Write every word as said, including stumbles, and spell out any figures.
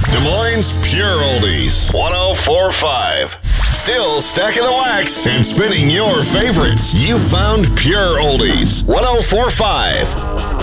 Des Moines Pure Oldies, one oh four point five. Still stacking the wax and spinning your favorites. You found Pure Oldies, one oh four point five.